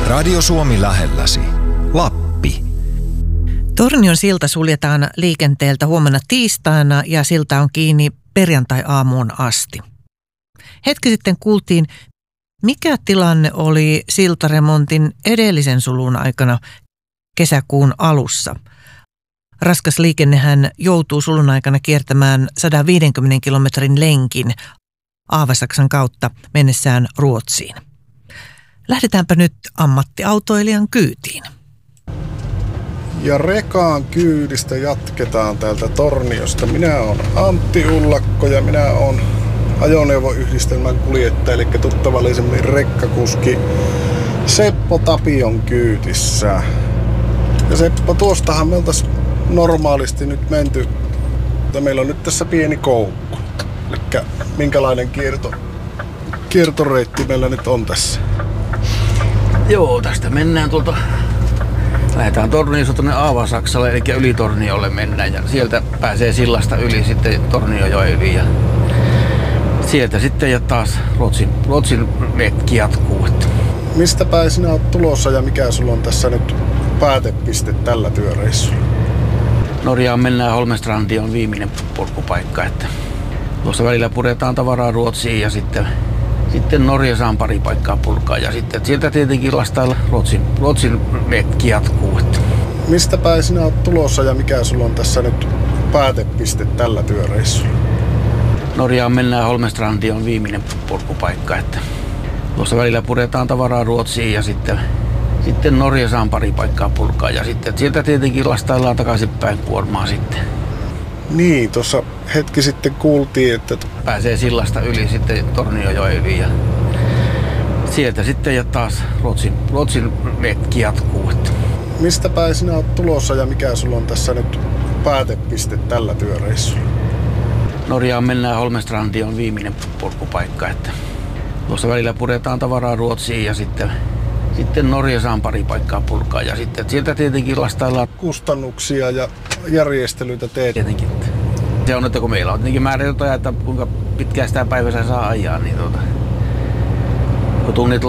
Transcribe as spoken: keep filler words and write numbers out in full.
Radio Suomi lähelläsi. Lappi. Tornion silta suljetaan liikenteeltä huomenna tiistaina ja silta on kiinni perjantai-aamuun asti. Hetki sitten kuultiin, mikä tilanne oli siltaremontin edellisen sulun aikana kesäkuun alussa. Raskas liikennehän joutuu sulun aikana kiertämään sata viisikymmentä kilometrin lenkin Aavasaksan kautta mennessään Ruotsiin. Lähdetäänpä nyt ammattiautoilijan kyytiin. Ja rekaan kyydistä jatketaan täältä Torniosta. Minä olen Antti Ullakko ja minä olen ajoneuvoyhdistelmän kuljettaja, eli tuttavallisemmin rekkakuski Seppo Tapion kyytissä. Ja Seppo, tuostahan me oltaisiin normaalisti nyt menty, mutta meillä on nyt tässä pieni koukku. Eli minkälainen kierto, kiertoreitti meillä nyt on tässä? Joo, tästä mennään tuolta, lähdetään Torniosta tuonne Aavasaksalle, eli yli Torniolle mennään ja sieltä pääsee sillasta yli sitten Torniojoen yli ja sieltä sitten ja taas Ruotsin, Ruotsin retki jatkuu. Mistä päin sinä olet tulossa ja mikä sulla on tässä nyt päätepiste tällä työreissulla? Norjaan mennään, Holmestrandi on viimeinen purkupaikka, että tuossa välillä puretaan tavaraa Ruotsiin ja sitten Sitten Norjassa on pari paikkaa purkaa ja sitten sieltä tietenkin lastailla Ruotsin, Ruotsin retki jatkuu. Mistä päin sinä olet tulossa ja mikä sulla on tässä nyt päätepiste tällä työreissulla? Norjaan mennään, Holmestrandi on viimeinen purkupaikka, että tuossa välillä puretaan tavaraa Ruotsiin ja sitten Sitten Norjassa on pari paikkaa purkaa ja sitten sieltä tietenkin lastaillaan takaisinpäin kuormaa sitten. Niin, tuossa hetki sitten kuultiin, että pääsee sillasta yli sitten Torniojoen yli ja sieltä sitten ja taas Ruotsin, Ruotsin retki jatkuu. Mistä päin sinä olet tulossa ja mikä sulla on tässä nyt päätepiste tällä työreissulla? Norjaan mennään, Holmestrandi on viimeinen purkupaikka, että tuossa välillä puretaan tavaraa Ruotsiin ja sitten Sitten Norjassa on pari paikkaa purkaa ja sitten sieltä tietenkin lastaillaan kustannuksia ja järjestelyitä teet. Tietenkin. Se on, että kun meillä on tietenkin määritelty, että kuinka pitkään sitä päivässä saa ajaa, niin tuota, kun tunnit